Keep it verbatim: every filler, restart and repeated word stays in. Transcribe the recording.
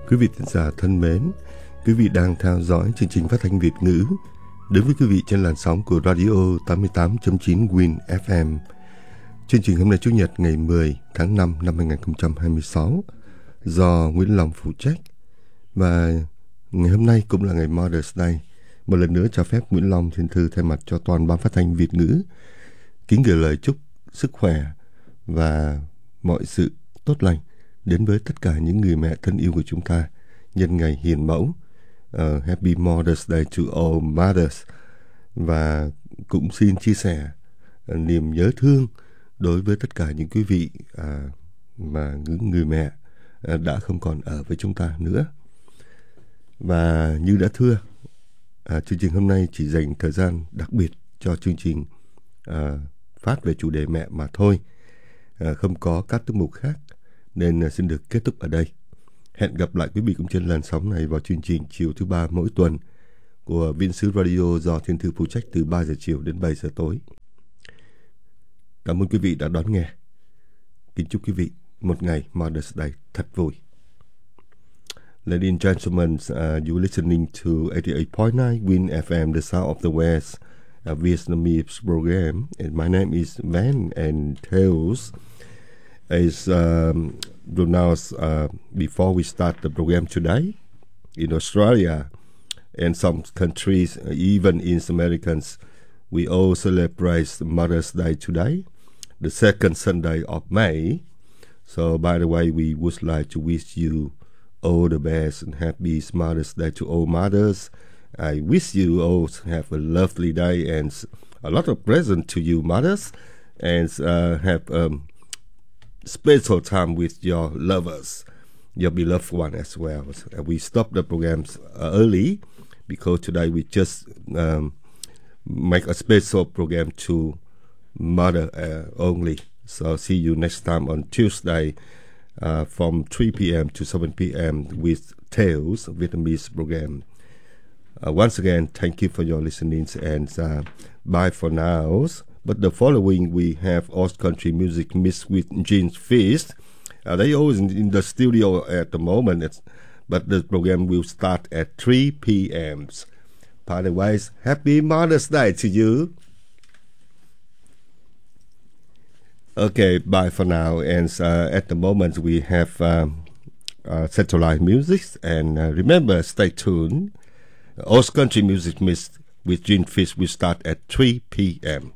Quý vị thính giả thân mến, quý vị đang theo dõi chương trình phát thanh Việt ngữ đến với quý vị trên làn sóng của Radio tám mươi tám chấm chín Win ép em. Chương trình hôm nay Chủ nhật ngày mười tháng năm năm hai nghìn không trăm hai mươi sáu do Nguyễn Long phụ trách. Và ngày hôm nay cũng là ngày Mother's Day. Một lần nữa cho phép Nguyễn Long xin thư thay mặt cho toàn ban phát thanh Việt ngữ kính gửi lời chúc sức khỏe và mọi sự tốt lành đến với tất cả những người mẹ thân yêu của chúng ta nhân ngày hiền mẫu. Uh, Happy Mother's Day to all mothers. Và cũng xin chia sẻ uh, niềm nhớ thương đối với tất cả những quý vị uh, mà những người mẹ uh, đã không còn ở với chúng ta nữa. Và như đã thưa, uh, chương trình hôm nay chỉ dành thời gian đặc biệt cho chương trình uh, phát về chủ đề mẹ mà thôi, uh, không có các tiết mục khác, nên uh, xin được kết thúc ở đây. Hẹn gặp lại quý vị cũng trên làn sóng này vào chương trình chiều thứ ba mỗi tuần của Viên Sứ Radio do Thiên Thư phụ trách từ ba giờ chiều đến bảy giờ tối. Cảm ơn quý vị đã đón nghe. Kính chúc quý vị một ngày Mother's Day thật vui. Ladies and gentlemen, uh, you're listening to eighty-eight point nine Win ép em, the sound of the West, a Vietnamese program. And my name is Van and Tales. Is um, pronounced uh, before we start the program today in Australia and some countries, even in Americans, we all celebrate Mother's Day today, the second Sunday of May. So, by the way, we would like to wish you all the best and happy Mother's Day to all mothers. I wish you all have a lovely day and a lot of presents to you mothers, and uh, have um, special time with your lovers, your beloved one as well. So we stopped the programs uh, early because today we just um, make a special program to mother uh, only. So see you next time on Tuesday uh, from three p.m. to seven p.m. with Tales, Vietnamese program. Uh, once again, thank you for your listening and uh, bye for now. But the following, we have all country music mixed with Gene Fish. Uh, they always in, in the studio at the moment, it's, but the program will start at three p.m. By the way, happy Mother's Day to you. Okay, bye for now. And uh, at the moment, we have um, uh, satellite music. And uh, remember, stay tuned. All country music mixed with Gene Fish will start at three p.m.